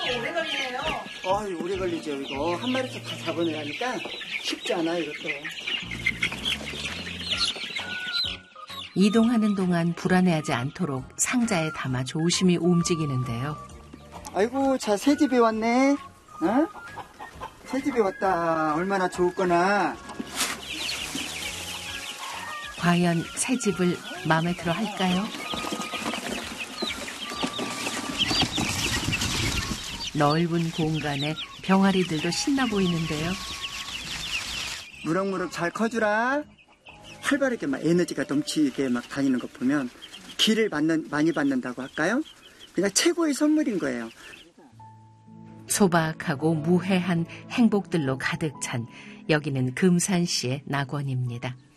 오래 걸리네요. 오래 걸리죠, 이거. 한 마리씩 다 잡아내라니까 쉽지 않아, 이것도. 이동하는 동안 불안해하지 않도록 상자에 담아 조심히 움직이는데요. 아이고, 자, 새집에 왔네. 어? 새집에 왔다. 얼마나 좋을거나. 과연 새집을 마음에 들어 할까요? 넓은 공간에 병아리들도 신나 보이는데요. 무럭무럭 잘 커주라. 활발하게 막 에너지가 넘치게 막 다니는 거 보면 기를 많이 받는다고 할까요? 그냥 최고의 선물인 거예요. 소박하고 무해한 행복들로 가득 찬 여기는 금산시의 낙원입니다.